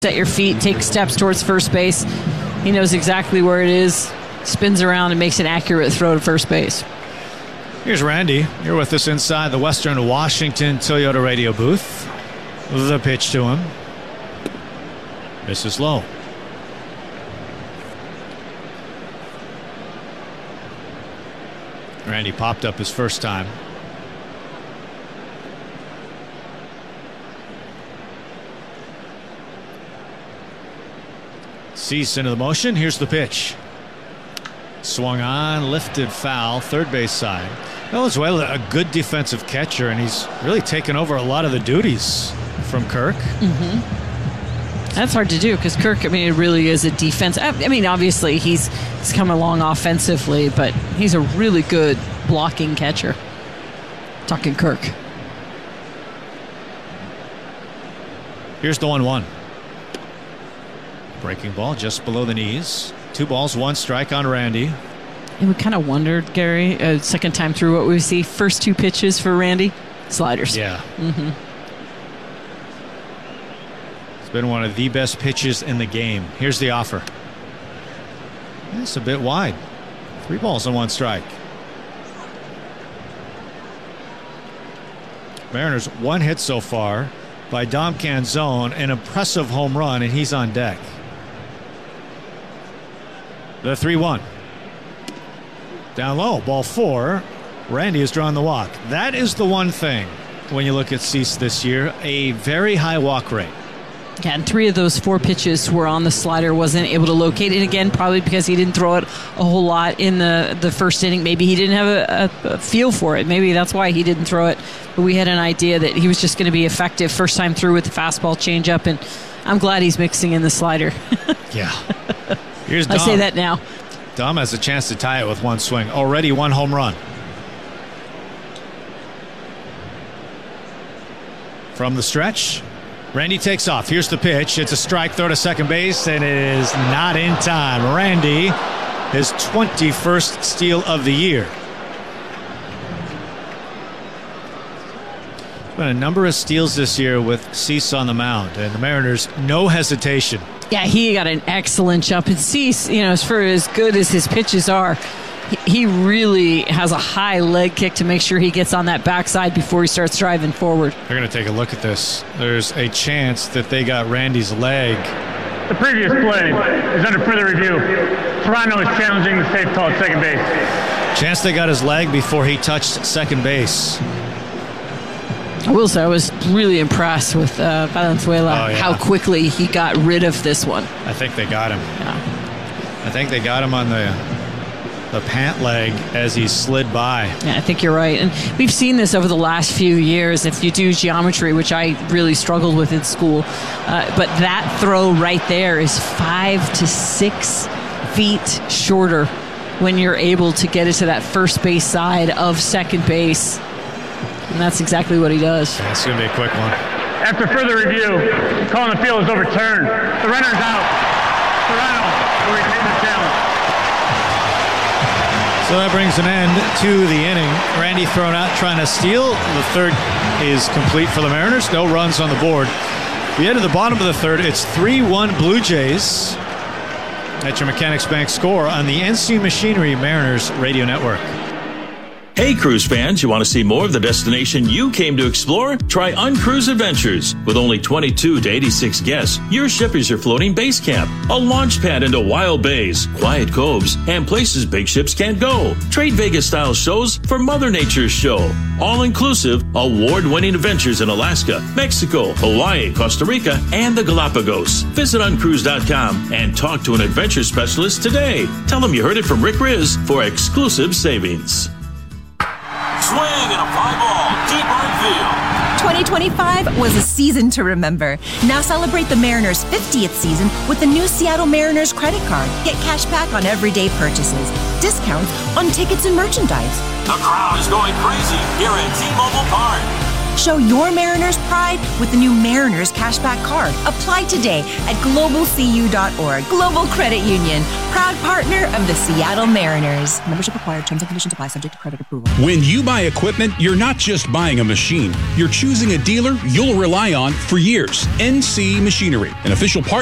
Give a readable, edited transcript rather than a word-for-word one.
at your feet, take steps towards first base. He knows exactly where it is, spins around and makes an accurate throw to first base. Here's Randy. You're with us inside the Western Washington Toyota radio booth. The pitch to him. This is low. Randy popped up his first time. Cease into the motion. Here's the pitch. Swung on, lifted foul, third base side. Valenzuela, a good defensive catcher, and he's really taken over a lot of the duties from Kirk. That's hard to do because Kirk, it really is a defense. Obviously he's come along offensively, but he's a really good blocking catcher. Talking Kirk. Here's the 1-1. Breaking ball just below the knees. 2 balls, 1 strike on Randy. And we kind of wondered, Gary, second time through what we see. First 2 pitches for Randy, sliders. Yeah. It's been one of the best pitches in the game. Here's the offer. It's a bit wide. 3 balls and 1 strike. Mariners 1 hit so far by Dom Canzone, an impressive home run, and he's on deck. The 3-1. Down low, ball 4. Randy has drawn the walk. That is the one thing when you look at Cease this year, a very high walk rate. Yeah, and 3 of those 4 pitches were on the slider, wasn't able to locate it again, probably because he didn't throw it a whole lot in the first inning. Maybe he didn't have a feel for it. Maybe that's why he didn't throw it. But we had an idea that he was just going to be effective first time through with the fastball changeup, and I'm glad he's mixing in the slider. Yeah. Here's Dom. I say that now. Dom has a chance to tie it with 1 swing. Already 1 home run. From the stretch, Randy takes off. Here's the pitch. It's a strike throw to second base, and it is not in time. Randy, his 21st steal of the year. There's been a number of steals this year with Cease on the mound, and the Mariners, no hesitation. Yeah, he got an excellent jump. And Cease, as for as good as his pitches are, he really has a high leg kick to make sure he gets on that backside before he starts driving forward. They're going to take a look at this. There's a chance that they got Randy's leg. The previous play is under further review. Toronto is challenging the safe call at second base. Chance they got his leg before he touched second base. I will say I was really impressed with Valenzuela, how quickly he got rid of this one. I think they got him. Yeah. I think they got him on the pant leg as he slid by. Yeah, I think you're right. And we've seen this over the last few years. If you do geometry, which I really struggled with in school, but that throw right there is 5 to 6 feet shorter when you're able to get it to that first base side of second base. And that's exactly what he does. Yeah, it's going to be a quick one. After further review, the call on the field is overturned. The runner's out. Toronto will retain the challenge. So that brings an end to the inning. Randy thrown out trying to steal. The third is complete for the Mariners. No runs on the board. We head to the bottom of the third. It's 3-1 Blue Jays. That's your Mechanics Bank score on the NC Machinery Mariners Radio Network. Hey, cruise fans, you want to see more of the destination you came to explore? Try Uncruise Adventures. With only 22 to 86 guests, your ship is your floating base camp, a launch pad into wild bays, quiet coves, and places big ships can't go. Trade Vegas-style shows for Mother Nature's show. All-inclusive, award-winning adventures in Alaska, Mexico, Hawaii, Costa Rica, and the Galapagos. Visit uncruise.com and talk to an adventure specialist today. Tell them you heard it from Rick Riz for exclusive savings. Swing and a fly ball, deep right field. 2025 was a season to remember. Now celebrate the Mariners' 50th season with the new Seattle Mariners credit card. Get cash back on everyday purchases, discounts on tickets and merchandise. The crowd is going crazy here at T-Mobile Park. Show your Mariners pride with the new Mariners Cashback Card. Apply today at globalcu.org. Global Credit Union, proud partner of the Seattle Mariners. Membership required. Terms and conditions apply. Subject to credit approval. When you buy equipment, you're not just buying a machine. You're choosing a dealer you'll rely on for years. NC Machinery, an official partner